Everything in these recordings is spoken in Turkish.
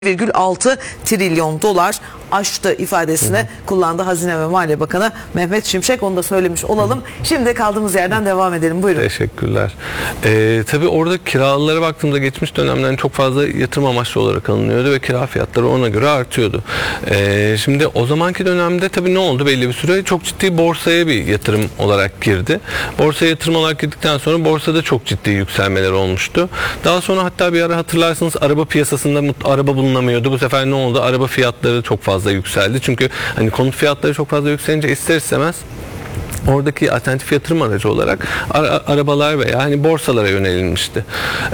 1,6 trilyon dolar aştı ifadesini kullandı Hazine ve Maliye Bakanı Mehmet Şimşek. Onu da söylemiş olalım. Şimdi kaldığımız yerden devam edelim. Buyurun. Teşekkürler. Tabii orada kiralara baktığımda geçmiş dönemden çok fazla yatırım amaçlı olarak alınıyordu ve kira fiyatları ona göre artıyordu. Şimdi o zamanki dönemde tabii ne oldu? Belli bir süre çok ciddi borsaya bir yatırım olarak girdi. Borsaya yatırım olarak girdikten sonra borsada çok ciddi yükselmeler olmuştu. Daha sonra hatta bir ara hatırlarsanız araba piyasasında araba bulunamıyordu. Bu sefer ne oldu? Araba fiyatları çok fazla yükseldi. Çünkü hani konut fiyatları çok fazla yükselince ister istemez oradaki alternatif yatırım aracı olarak arabalar veya hani borsalara yönelilmişti.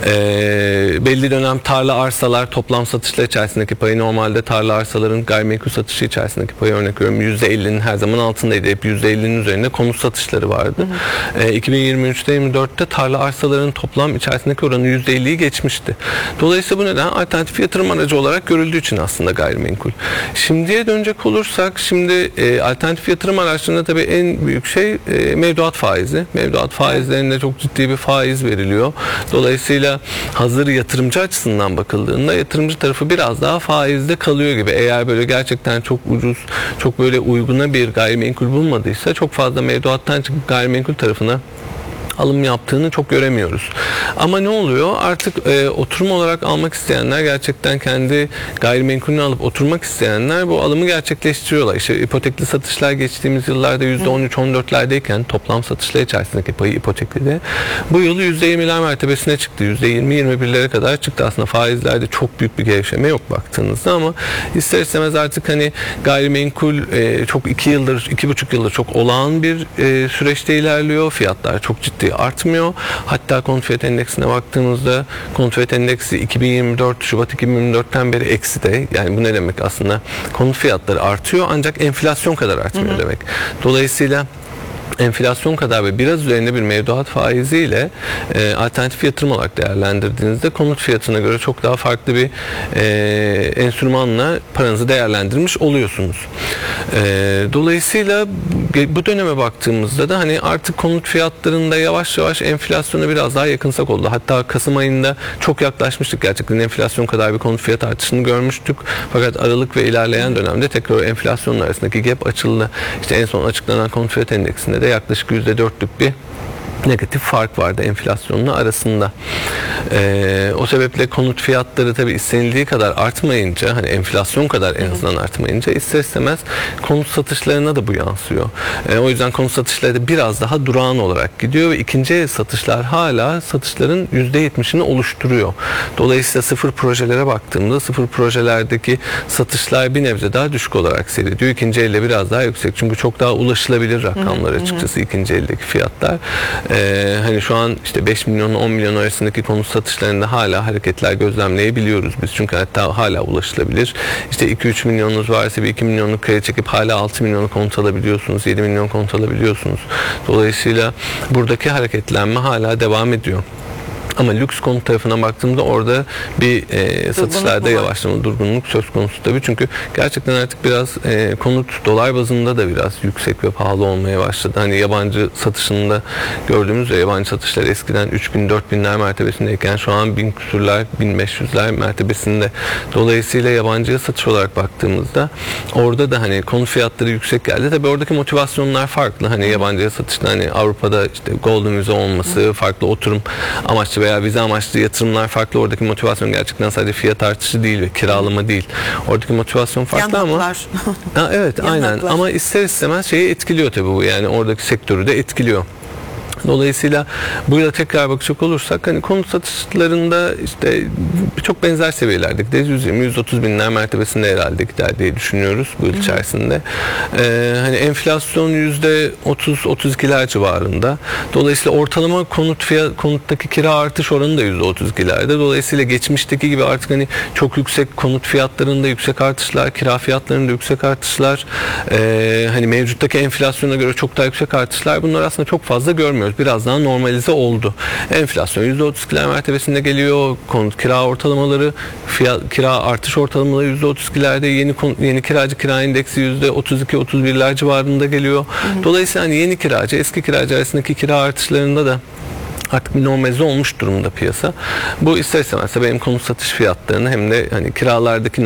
Belli dönem tarla arsalar toplam satışlar içerisindeki payı, normalde tarla arsaların gayrimenkul satışı içerisindeki payı, örnek veriyorum, %50'nin her zaman altındaydı. Hep %50'nin üzerinde konut satışları vardı. 2023'te 24'te tarla arsaların toplam içerisindeki oranı %50'yi geçmişti. Dolayısıyla bu neden alternatif yatırım aracı olarak görüldüğü için aslında gayrimenkul. Şimdiye dönecek olursak, şimdi alternatif yatırım araçlarında tabii en büyük şey mevduat faizi. Mevduat faizlerinde çok ciddi bir faiz veriliyor. Dolayısıyla hazır yatırımcı açısından bakıldığında yatırımcı tarafı biraz daha faizde kalıyor gibi. Eğer böyle gerçekten çok ucuz, çok böyle uyguna bir gayrimenkul bulmadıysa çok fazla mevduattan çıkıp gayrimenkul tarafına alım yaptığını çok göremiyoruz. Ama ne oluyor? Artık oturum olarak almak isteyenler, gerçekten kendi gayrimenkulünü alıp oturmak isteyenler bu alımı gerçekleştiriyorlar. İşte ipotekli satışlar geçtiğimiz yıllarda %13-14'lerdeyken toplam satışlar içerisindeki payı ipotekli de bu yıl %20'ler mertebesine çıktı. %20-21'lere kadar çıktı. Aslında faizlerde çok büyük bir gevşeme yok baktığınızda, ama ister istemez artık hani gayrimenkul çok 2,5 yıldır çok olağan bir süreçte ilerliyor. Fiyatlar çok ciddi artmıyor. Hatta konut fiyat endeksine baktığımızda konut fiyat endeksi 2024 Şubat 2024'ten beri eksi de. Yani bu ne demek aslında? Konut fiyatları artıyor ancak enflasyon kadar artmıyor demek. Dolayısıyla enflasyon kadar ve biraz üzerinde bir mevduat faiziyle alternatif yatırım olarak değerlendirdiğinizde konut fiyatına göre çok daha farklı bir enstrümanla paranızı değerlendirmiş oluyorsunuz. Dolayısıyla bu döneme baktığımızda da hani artık konut fiyatlarında yavaş yavaş enflasyona biraz daha yakınsak oldu. Hatta Kasım ayında çok yaklaşmıştık, gerçekten enflasyon kadar bir konut fiyat artışını görmüştük. Fakat Aralık ve ilerleyen dönemde tekrar enflasyonun arasındaki gap açıldı. İşte en son açıklanan konut fiyat endeksinde de yaklaşık %4'lük bir negatif fark vardı enflasyonla arasında. O sebeple konut fiyatları tabii istenildiği kadar artmayınca, hani enflasyon kadar en azından artmayınca, ister istemez konut satışlarına da bu yansıyor. O yüzden konut satışları da biraz daha durağan olarak gidiyor ve ikinci el satışlar hala satışların %70'ini oluşturuyor. Dolayısıyla sıfır projelere baktığımda sıfır projelerdeki satışlar bir nebze daha düşük olarak seyrediyor. İkinci elde biraz daha yüksek. Çünkü çok daha ulaşılabilir rakamlar açıkçası ikinci eldeki fiyatlar. Hani şu an işte 5 milyon 10 milyon arasındaki konut satışlarında hala hareketler gözlemleyebiliyoruz biz. Çünkü hatta hala ulaşılabilir. İşte 2-3 milyonunuz varsa bir 2 milyonluk kredi çekip hala 6 milyonluk konut alabiliyorsunuz. 7 milyon konut alabiliyorsunuz. Dolayısıyla buradaki hareketlenme hala devam ediyor. Ama lüks konut tarafına baktığımda orada bir satışlarda yavaşlama, durgunluk söz konusu tabii. Çünkü gerçekten artık biraz konut dolar bazında da biraz yüksek ve pahalı olmaya başladı. Hani yabancı satışında gördüğümüz yabancı satışlar eskiden 3000-4000'ler mertebesindeyken şu an 1000 küsürler, 1500'ler mertebesinde. Dolayısıyla yabancıya satış olarak baktığımızda orada da hani konut fiyatları yüksek geldi. Tabii oradaki motivasyonlar farklı. Hani yabancıya satışta hani Avrupa'da işte golden vize olması, farklı oturum amaçlı veya vize amaçlı yatırımlar farklı. Oradaki motivasyon gerçekten sadece fiyat artışı değil ve kiralama değil. Oradaki motivasyon farklı ama evet, aynen. Ama ister istemez şeyi etkiliyor tabii bu. Yani oradaki sektörü de etkiliyor. Dolayısıyla bu yıla tekrar bakacak olursak hani konut satışlarında işte çok benzer seviyelerde gideriz. 120-130 binler mertebesinde herhalde gider diye düşünüyoruz bu yıl içerisinde. Hani enflasyon %30-32'ler civarında. Dolayısıyla ortalama konuttaki kira artış oranı da %32'lerde. Dolayısıyla geçmişteki gibi artık hani çok yüksek konut fiyatlarında yüksek artışlar, kira fiyatlarında yüksek artışlar, hani mevcuttaki enflasyona göre çok daha yüksek artışlar, bunlar aslında çok fazla görmüyoruz. Biraz daha normalize oldu. Enflasyon %32'ler mertebesinde geliyor. Konut kira ortalamaları, kira artış ortalamaları %32'lerde. Yeni kiracı kira indeksi %32-31'ler civarında geliyor. Dolayısıyla hani yeni kiracı, eski kiracı arasındaki kira artışlarında da Artık bir normalize olmuş durumda piyasa. Bu ister istemez benim konut satış fiyatlarını hem de hani kiralardaki